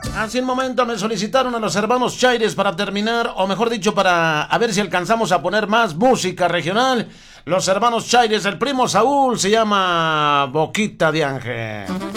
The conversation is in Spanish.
Hace un momento me solicitaron a los hermanos Chaires para terminar, o mejor dicho, para a ver si alcanzamos a poner más música regional. Los hermanos Chaires, el primo Saúl se llama Boquita de Ángel.